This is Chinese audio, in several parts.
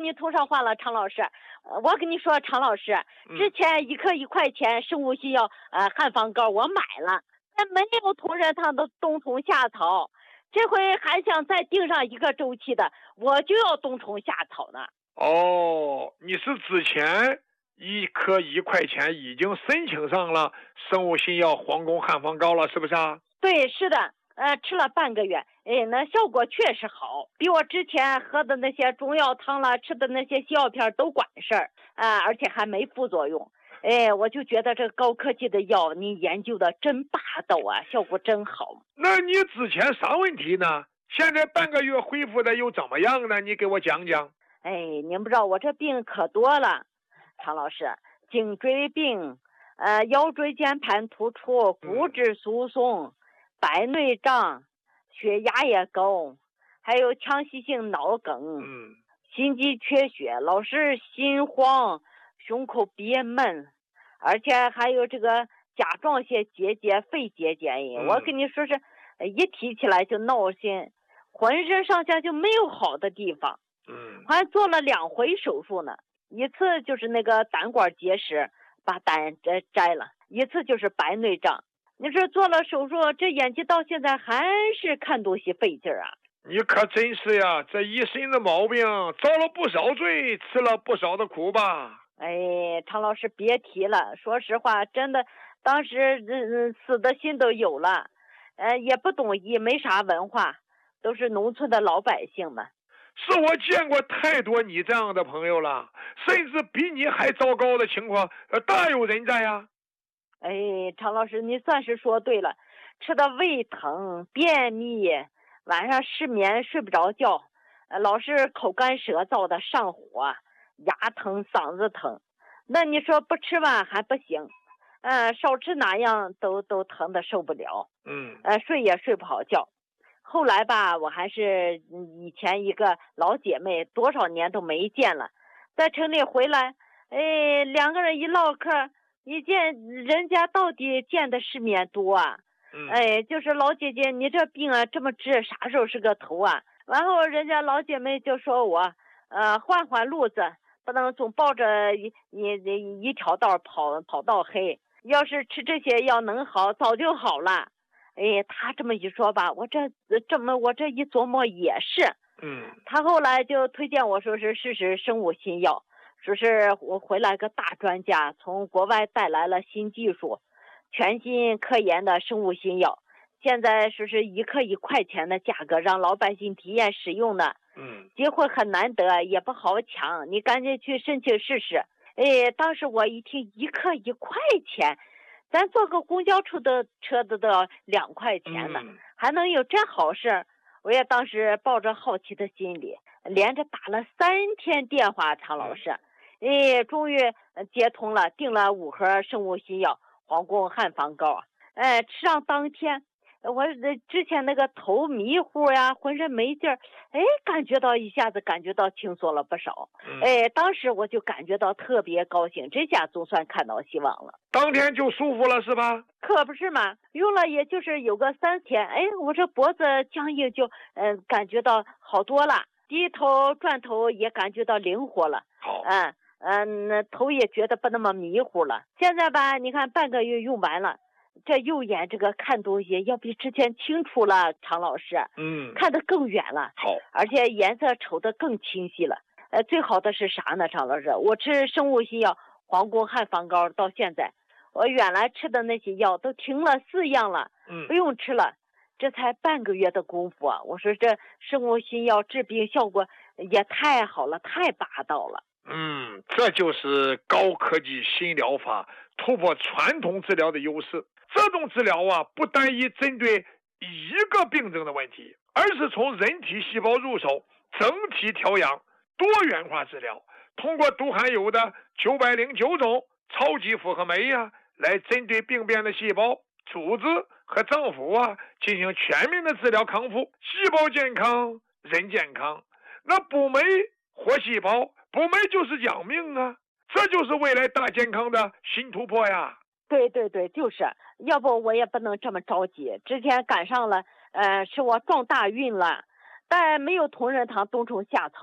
你通上话了，常老师。我跟你说，常老师，之前1颗1块钱生物新药汉方膏我买了，但没有同仁堂的冬虫夏草，这回还想再订上1个周期的，我就要冬虫夏草呢。 哦，你是之前1颗1块钱已经申请上了生物新药皇宫汉方膏了，是不是啊？ 对，是的，吃了半个月，那效果确实好，比我之前喝的那些中药汤了，吃的那些西药片都管事儿而且还没副作用。我就觉得这个高科技的药，你研究的真霸道啊，效果真好。 那你之前啥问题呢？现在半个月恢复的又怎么样呢？你给我讲讲。 您不知道我这病可多了，常老师，颈椎病，腰椎间盘突出，骨质疏松，白内障，血压也高，还有腔隙性脑梗，心肌缺血，老是心慌，胸口憋闷，而且还有这个甲状腺结节、肺结节，我跟你说是，一提起来就闹心，浑身上下就没有好的地方。还做了2回手术呢，一次就是那个胆管结石，把胆摘了，一次就是白内障。你说做了手术，这眼睛到现在还是看东西费劲啊。 你可真是呀，这一身的毛病，遭了不少罪，吃了不少的苦吧？ 常老师别提了，说实话，真的，当时死的心都有了，也不懂医，没啥文化，都是农村的老百姓们。 是我见过太多你这样的朋友了，甚至比你还糟糕的情况大有人在呀。 常老师，你算是说对了，吃的胃疼、便秘，晚上失眠睡不着觉，老是口干舌燥的上火，牙疼嗓子疼。那你说不吃吧还不行，少吃哪样都疼的受不了，睡也睡不好觉。后来吧，我还是以前一个老姐妹，多少年都没见了，在城里回来，2个人一唠嗑，一见人家到底见的世面多啊。就是老姐姐，你这病啊这么治，啥时候是个头啊？然后人家老姐妹就说我换换路子，不能总抱着一条道跑到黑，要是吃这些药能好早就好了。他这么一说吧，我这一琢磨也是。他后来就推荐我说是试试生物新药，说是我回来个大专家，从国外带来了新技术，全新科研的生物新药，现在说是1颗1块钱的价格，让老百姓体验使用呢。机会很难得，也不好抢，你赶紧去申请试试。当时我一听1颗1块钱。咱坐个公交车的都要2块钱呢，还能有这好事？我也当时抱着好奇的心理，连着打了3天电话，常老师，终于接通了，订了5盒生物新药皇宫汉方膏，吃上当天，我之前那个头迷糊呀，浑身没劲儿，一下子感觉到轻松了不少。当时我就感觉到特别高兴，这下总算看到希望了。 当天就舒服了是吧？ 可不是嘛，用了也就是有个3天，我这脖子僵硬就感觉到好多了，低头转头也感觉到灵活了。 好， 那头也觉得不那么迷糊了。现在吧，你看半个月用完了。这右眼这个看东西要比之前清楚了，常老师，看得更远了， 好， 而且颜色瞅得更清晰了。最好的是啥呢，常老师？我吃生物新药皇宫汉方膏到现在，我原来吃的那些药都停了4样了，不用吃了，这才半个月的功夫啊！我说这生物新药治病效果也太好了，太霸道了。 这就是高科技新疗法突破传统治疗的优势。这种治疗啊，不单一针对一个病症的问题，而是从人体细胞入手，整体调养，多元化治疗。通过都含有的909种超级复合酶来针对病变的细胞、组织和脏腑进行全面的治疗康复。细胞健康，人健康。那补酶活细胞，补酶就是养命啊！这就是未来大健康的新突破呀！ 对，就是，要不我也不能这么着急。之前赶上了，是我撞大运了，但没有同仁堂冬虫夏草，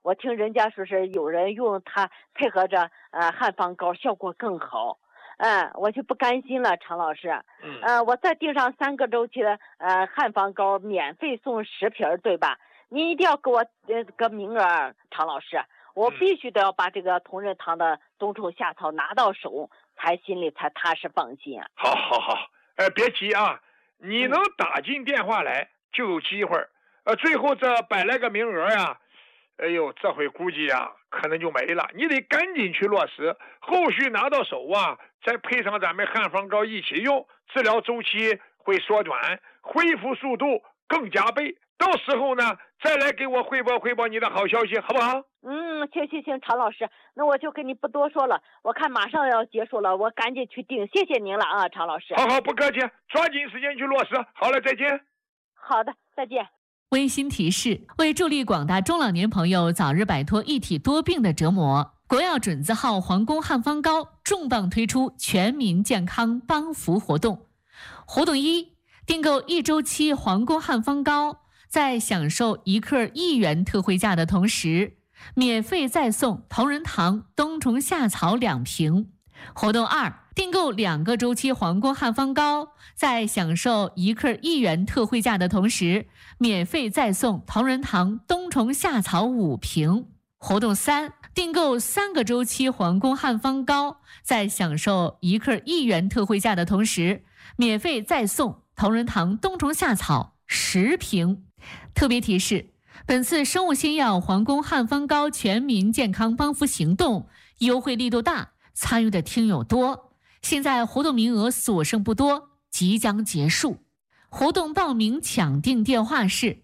我听人家说是有人用它配合着汉方膏效果更好。我就不甘心了，常老师。我再订上3个周期的汉方膏，免费送10瓶，对吧？您一定要给我个名额，常老师，我必须得要把这个同仁堂的冬虫夏草拿到手，才心里才踏实放心啊。 好，别急啊，你能打进电话来就有机会。最后这100来个名额呀，哎呦，这回估计啊可能就没了，你得赶紧去落实，后续拿到手啊，再配上咱们汉方膏一起用，治疗周期会缩短，恢复速度更加倍。到时候呢，再来给我汇报你的好消息，好不好？ 行，常老师，那我就跟你不多说了，我看马上要结束了，我赶紧去订，谢谢您了啊，常老师。 好，不客气，抓紧时间去落实。好了，再见。 好的，再见。 温馨提示：为助力广大中老年朋友早日摆脱一体多病的折磨，国药准字号皇宫汉方膏重磅推出全民健康帮扶活动。活动1：订购1周期皇宫汉方膏，在享受1克1元特惠价的同时，免费再送同仁堂冬虫夏草2瓶。活动2：订购2个周期皇宫汉方膏，在享受1克1元特惠价的同时，免费再送同仁堂冬虫夏草5瓶。活动3：订购3个周期皇宫汉方膏，在享受1克1元特惠价的同时，免费再送同仁堂冬虫夏草10瓶。特别提示：本次生物新药皇宫汉方膏全民健康帮扶行动优惠力度大，参与的听友多，现在活动名额所剩不多，即将结束。活动报名抢订电话是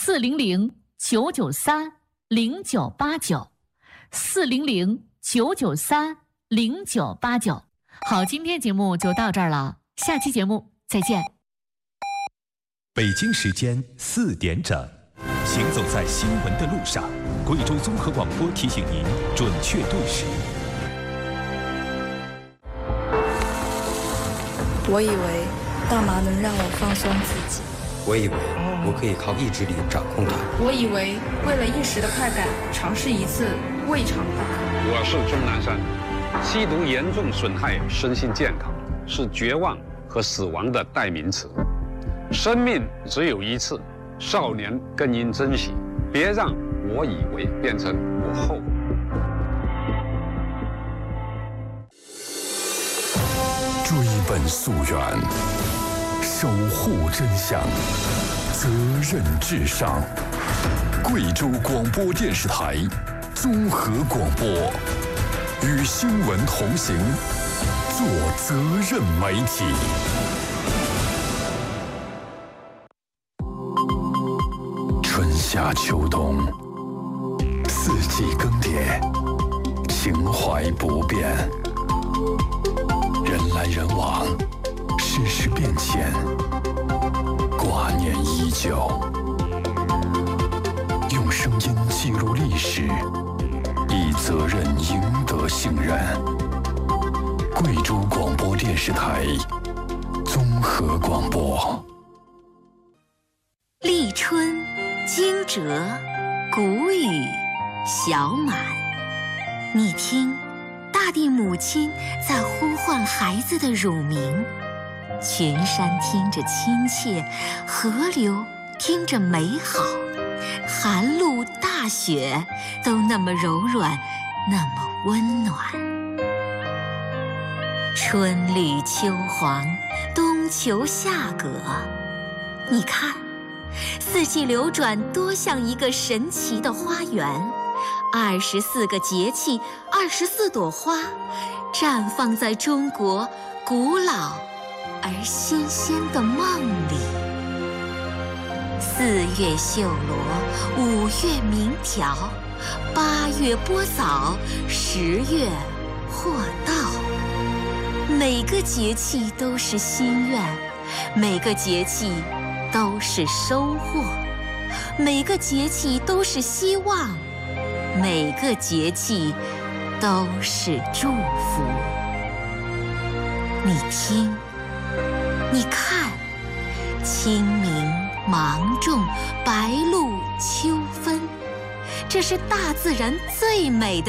400-993-0989 400-993-0989。好，今天节目就到这儿了，下期节目再见。 北京时间4点整，行走在新闻的路上，贵州综合广播提醒您准确对时。 我以为大麻能让我放松自己， 我以为我可以靠意志力掌控它， 我以为为了一时的快感，尝试一次未尝不可。 我是钟南山，吸毒严重损害身心健康，是绝望和死亡的代名词。生命只有一次，少年更应珍惜，别让我以为变成我后悔。 追本溯源，守护真相，责任至上。贵州广播电视台综合广播，与新闻同行，做责任媒体。春夏秋冬，四季更迭，情怀不变。人来人往，世事变迁，挂念依旧。用声音记录历史，以责任赢得信任。贵州广播电视台综合广播。 立春，惊蛰，谷雨，小满。你听，大地母亲在呼唤孩子的乳名，群山听着亲切，河流听着美好，寒露大雪都那么柔软，那么温暖。春绿秋黄，冬秋夏葛，你看，四季流转多像一个神奇的花园，24个节气，24朵花，绽放在中国古老而新鲜的梦里。4月绣罗，5月鸣条，8月播枣，10月获稻。每个节气都是心愿，每个节气都是收获，每个节气都是希望，每个节气都是祝福。你听，你看，清明、芒种、白露、秋分， 这是大自然最美的